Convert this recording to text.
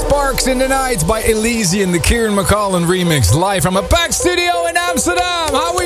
Sparks in the Night by Elysian, the Kieran McCollum remix, live from a packed studio in Amsterdam. How